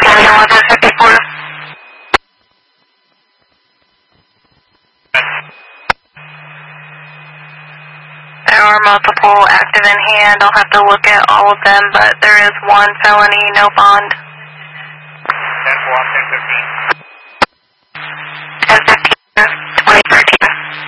1154. There are multiple active in hand. I'll have to look at all of them, but there is one felony, no bond. 10-4, 10-15.